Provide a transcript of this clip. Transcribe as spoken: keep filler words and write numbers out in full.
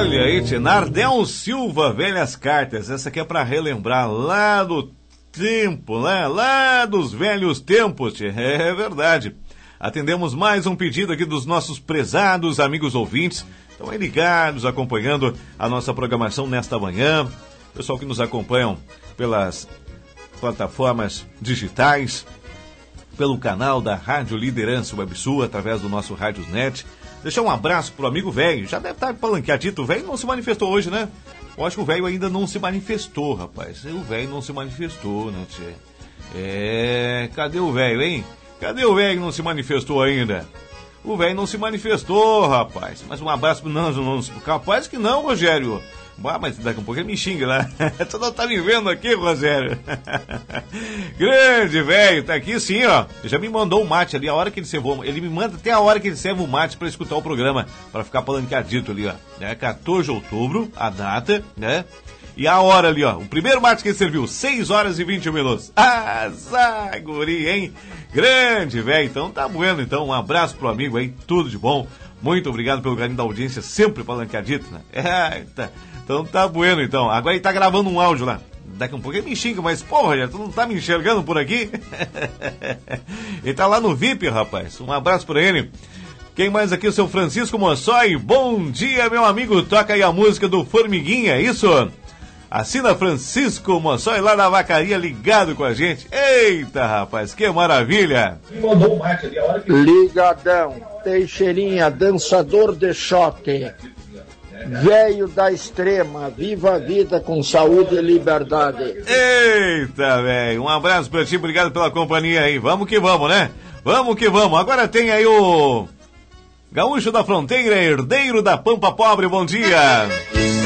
Olha aí, Nardel Silva, Velhas Cartas. Essa aqui é pra relembrar lá do tempo, né? Lá dos velhos tempos, tchê. É verdade. Atendemos mais um pedido aqui dos nossos prezados amigos ouvintes. Estão aí ligados, acompanhando a nossa programação nesta manhã. Pessoal que nos acompanham pelas plataformas digitais, pelo canal da Rádio Liderança Websul, através do nosso Rádiosnet. Deixar um abraço pro amigo velho. Já deve estar palanqueadito. O velho não se manifestou hoje, né? Eu acho que o velho ainda não se manifestou, rapaz. O velho não se manifestou, né, tchê? É... Cadê o velho, hein? Cadê o velho que não se manifestou ainda? O velho não se manifestou, rapaz. Mas um abraço pro não, não, capaz que não, Rogério. Ah, mas daqui a pouco ele me xinga lá. Tu não tá me vendo aqui, Rogério? Grande, velho. Tá aqui sim, ó. Já me mandou o mate ali, a hora que ele servou. Ele me manda até a hora que ele serve o mate pra escutar o programa. Pra ficar palanqueadito ali, ó. É quatorze de outubro, a data, né? E a hora ali, ó. O primeiro mate que ele serviu, seis horas e vinte minutos. Ah, guri, hein? Grande, velho. Então tá bueno, então. Um abraço pro amigo aí. Tudo de bom. Muito obrigado pelo carinho da audiência. Sempre palanqueadito, né? É, tá. Então tá bueno, então. Agora ele tá gravando um áudio lá. Daqui a um pouco ele me xinga, mas porra, já tu não tá me enxergando por aqui? Ele tá lá no V I P, rapaz. Um abraço pra ele. Quem mais aqui? O seu Francisco Mossói. Bom dia, meu amigo. Toca aí a música do Formiguinha, isso? Assina Francisco Mossói lá na Vacaria, ligado com a gente. Eita, rapaz, que maravilha. Me mandou um mate ali, a hora que... Ligadão, Teixeirinha, dançador de choque. Velho da extrema, viva a vida com saúde e liberdade. Eita, velho, um abraço pra ti, obrigado pela companhia aí. Vamos que vamos, né? Vamos que vamos. Agora tem aí o Gaúcho da Fronteira, herdeiro da Pampa Pobre, bom dia.